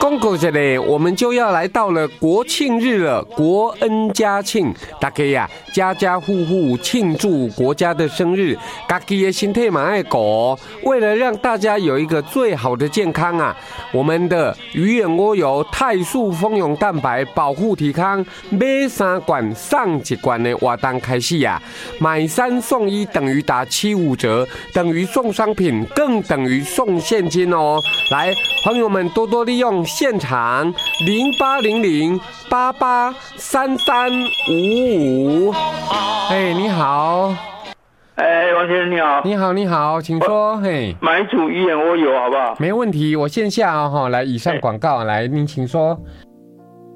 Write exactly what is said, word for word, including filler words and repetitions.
公告这里，我们就要来到了国庆日了，国恩家庆，大家呀、啊，家家户户庆祝国家的生日，家己的身体嘛爱顾。为了让大家有一个最好的健康啊，我们的鱼眼蜗油肽素蜂蛹蛋白保护体康，买三罐上一罐的活动开始呀、啊，买三送一等于打七五折，等于送商品，更等于送现金哦。来，朋友们多多利用现场零八零零八八三三五五。哎，你好。 哎，王先生你好。 你好，你好，请说。嘿， 买一组鱼眼蜗油好不好？ 没问题，我线下哦，来以上广告，来您请说。